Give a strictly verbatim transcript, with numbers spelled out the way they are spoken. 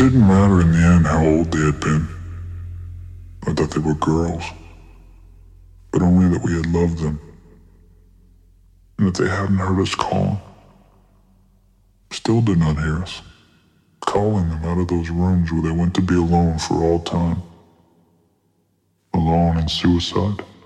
didn't matter in the end how old they had been, or that they were girls, but only that we had loved them, and that they hadn't heard us calling. Still did not hear us, calling them out of those rooms where they went to be alone for all time, alone in suicide.